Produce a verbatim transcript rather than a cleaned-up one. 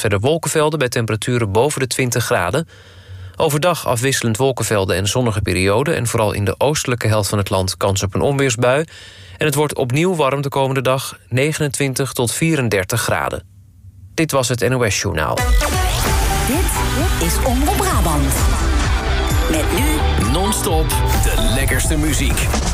verder wolkenvelden bij temperaturen boven de twintig graden. Overdag afwisselend wolkenvelden en zonnige perioden, en vooral in de oostelijke helft van het land kans op een onweersbui. En het wordt opnieuw warm de komende dag, negenentwintig tot vierendertig graden. Dit was het N O S Journaal. Dit is Omroep Brabant. Met nu non-stop de lekkerste muziek.